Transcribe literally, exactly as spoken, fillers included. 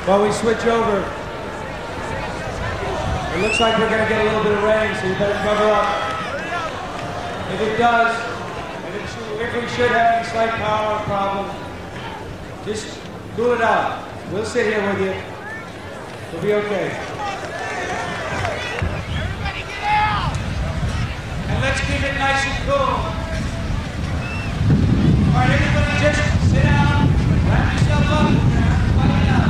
While we switch over, it looks like we're going to get a little bit of rain, so you better cover up. If it does, if, it should, if we should have any slight power problem, just cool it out. We'll sit here with you. We'll be okay. Everybody get out! And let's keep it nice and cool. All right, everybody just sit down, wrap yourself up, everybody out.